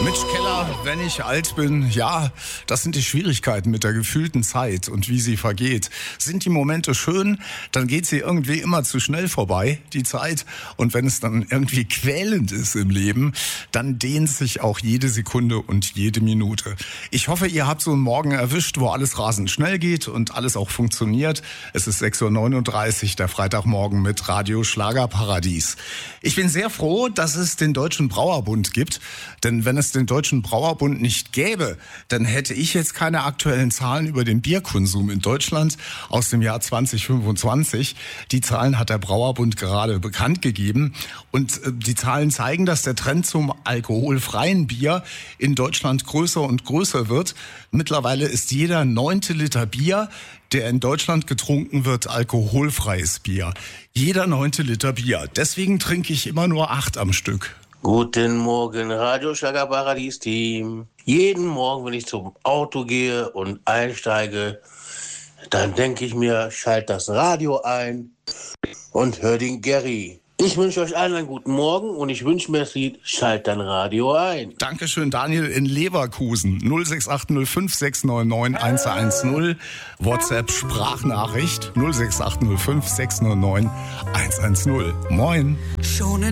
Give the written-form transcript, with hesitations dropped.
Mitch Keller, wenn ich alt bin, ja, das sind die Schwierigkeiten mit der gefühlten Zeit und wie sie vergeht. Sind die Momente schön, dann geht sie irgendwie immer zu schnell vorbei, die Zeit. Und wenn es dann irgendwie quälend ist im Leben, dann dehnt sich auch jede Sekunde und jede Minute. Ich hoffe, ihr habt so einen Morgen erwischt, wo alles rasend schnell geht und alles auch funktioniert. Es ist 6:39 Uhr, der Freitagmorgen mit Radio Schlagerparadies. Ich bin sehr froh, dass es den Deutschen Brauerbund gibt, denn wenn es den Deutschen Brauerbund nicht gäbe, dann hätte ich jetzt keine aktuellen Zahlen über den Bierkonsum in Deutschland aus dem Jahr 2025. Die Zahlen hat der Brauerbund gerade bekannt gegeben und die Zahlen zeigen, dass der Trend zum alkoholfreien Bier in Deutschland größer und größer wird. Mittlerweile ist jeder 9. Liter Bier, der in Deutschland getrunken wird, alkoholfreies Bier. Jeder 9. Liter Bier. Deswegen trinke ich immer nur 8 am Stück. Guten Morgen, Radio Schlagerparadies-Team. Jeden Morgen, wenn ich zum Auto gehe und einsteige, dann denke ich mir, schalt das Radio ein und hör den Gary. Ich wünsche euch allen einen guten Morgen und ich wünsche mir das Lied Schalt dein Radio ein. Dankeschön, Daniel in Leverkusen. 06805 699 110. WhatsApp Sprachnachricht 06805 699 110. Moin. Schon in